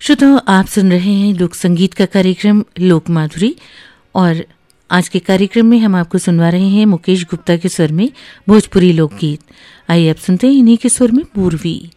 श्रोताओं, आप सुन रहे हैं लोक संगीत का कार्यक्रम लोक माधुरी और आज के कार्यक्रम में हम आपको सुनवा रहे हैं मुकेश गुप्ता के स्वर में भोजपुरी लोकगीत। आइए अब सुनते हैं इन्हीं के स्वर में पूर्वी।